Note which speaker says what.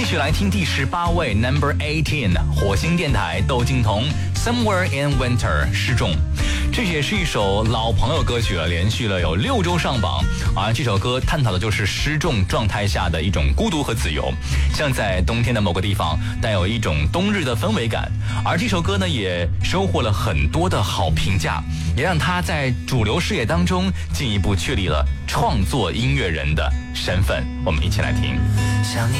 Speaker 1: 继续来听第18位 Number 18火星电台窦靖童 Somewhere in Winter 失重。这也是一首老朋友歌曲了，连续了有6周上榜。而这首歌探讨的就是失重状态下的一种孤独和自由，像在冬天的某个地方，带有一种冬日的氛围感。而这首歌呢，也收获了很多的好评价，也让他在主流视野当中进一步确立了创作音乐人的身份。我们一起来听。
Speaker 2: 想你